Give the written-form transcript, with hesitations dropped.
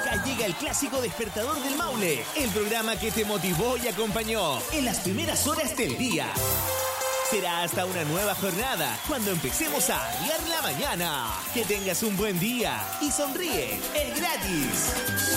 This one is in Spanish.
Ya llega el clásico despertador del Maule, el programa que te motivó y acompañó en las primeras horas del día. Será hasta una nueva jornada cuando empecemos a arriar la mañana. Que tengas un buen día y sonríe, es gratis.